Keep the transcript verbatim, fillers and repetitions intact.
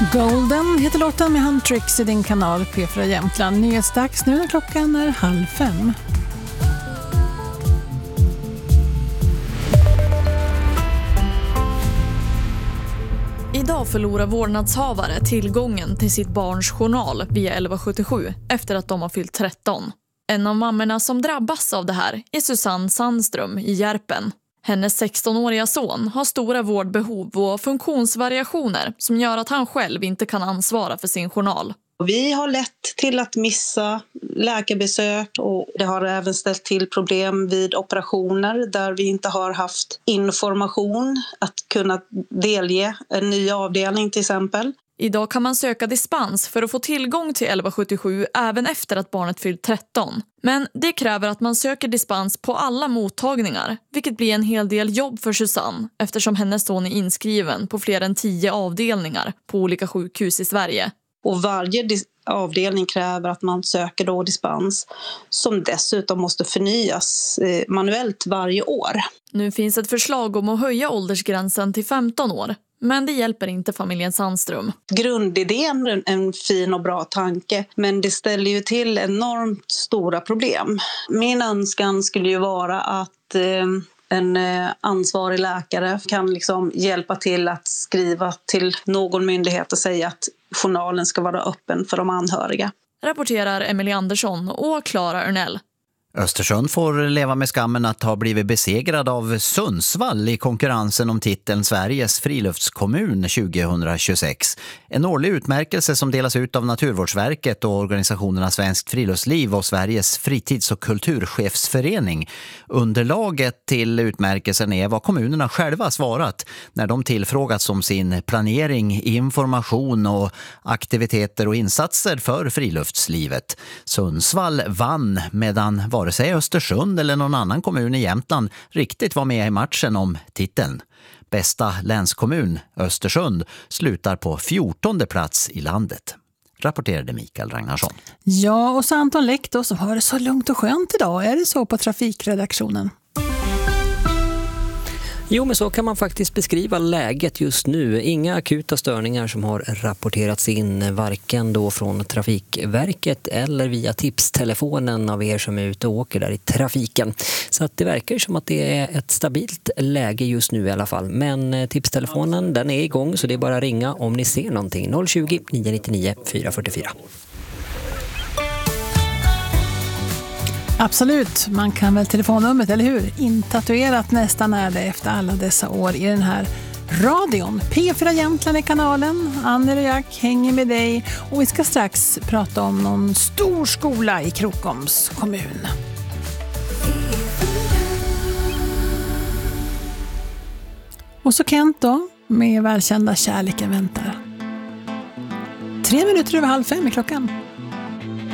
Golden heter låten med Huntrix i din kanal P fyra Jämtland. Nyhetsdags nu när klockan är halv fem. Idag förlorar vårdnadshavare tillgången till sitt barns journal via elva sjuttiosju efter att de har fyllt tretton. En av mammorna som drabbas av det här är Susanne Sandström i Järpen. Hennes sextonåriga son har stora vårdbehov och funktionsvariationer som gör att han själv inte kan ansvara för sin journal. Vi har lätt till att missa läkarbesök och det har även ställt till problem vid operationer där vi inte har haft information att kunna delge en ny avdelning till exempel. Idag kan man söka dispens för att få tillgång till elva sjuttiosju även efter att barnet fyllt tretton. Men det kräver att man söker dispens på alla mottagningar, vilket blir en hel del jobb för Susanne eftersom hennes son är inskriven på fler än tio avdelningar på olika sjukhus i Sverige. Och varje dis- avdelning kräver att man söker då dispens som dessutom måste förnyas eh, manuellt varje år. Nu finns ett förslag om att höja åldersgränsen till femton år. Men det hjälper inte familjen Sandström. Grundidén är en fin och bra tanke, men det ställer ju till enormt stora problem. Min önskan skulle ju vara att eh, en eh, ansvarig läkare kan liksom hjälpa till att skriva till någon myndighet och säga att journalen ska vara öppen för de anhöriga. Rapporterar Emily Andersson och Clara Örnell. Östersund får leva med skammen att ha blivit besegrad av Sundsvall i konkurrensen om titeln Sveriges friluftskommun tjugohundratjugosex. En årlig utmärkelse som delas ut av Naturvårdsverket och organisationerna Svenskt friluftsliv och Sveriges fritids- och kulturchefsförening. Underlaget till utmärkelsen är vad kommunerna själva svarat när de tillfrågats om sin planering, information och aktiviteter och insatser för friluftslivet. Sundsvall vann medan vare sig Östersund eller någon annan kommun i Jämtland riktigt var med i matchen om titeln. Bästa länskommun, Östersund, slutar på fjortonde plats i landet. Rapporterade Mikael Ragnarsson. Ja, och så Anton Läck då som har det så lugnt och skönt idag. Är det så på trafikredaktionen? Jo, men så kan man faktiskt beskriva läget just nu. Inga akuta störningar som har rapporterats in varken då från Trafikverket eller via tipstelefonen av er som är ute och åker där i trafiken. Så att det verkar som att det är ett stabilt läge just nu i alla fall. Men tipstelefonen den är igång så det är bara att ringa om ni ser någonting. noll tjugo, nio nio nio, fyra fyra fyra. Absolut, man kan väl telefonnumret, eller hur? Intatuerat nästan är det efter alla dessa år i den här radion. P fyra Jämtland i kanalen, Anne och Jack hänger med dig och vi ska strax prata om någon stor skola i Krokoms kommun. Och så Kent då, med välkända Kärleken väntar. Tre minuter över halv fem i klockan.